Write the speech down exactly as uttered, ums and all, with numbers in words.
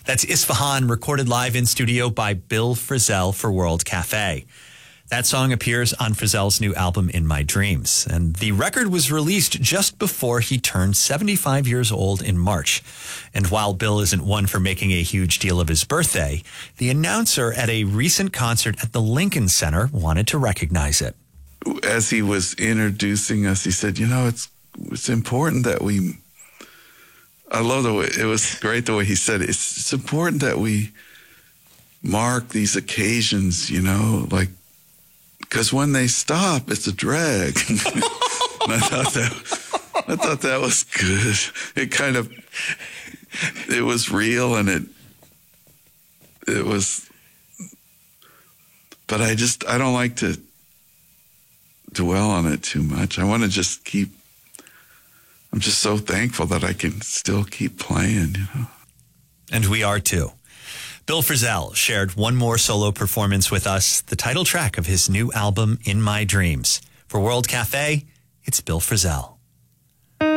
That's Isfahan, recorded live in studio by Bill Frisell for World Cafe. That song appears on Frisell's new album, In My Dreams. And the record was released just before he turned seventy-five years old in March. And while Bill isn't one for making a huge deal of his birthday, the announcer at a recent concert at the Lincoln Center wanted to recognize it. As he was introducing us, he said, you know, it's it's important that we, I love the way, it was great the way he said it. It's, it's important that we mark these occasions, you know, like, because when they stop, it's a drag. And I thought that, I thought that was good. It kind of, it was real, and it, it was, but I just, I don't like to dwell on it too much. I want to just keep, I'm just so thankful that I can still keep playing, you know. And we are too. Bill Frisell shared one more solo performance with us, the title track of his new album, In My Dreams. For World Cafe, it's Bill Frisell.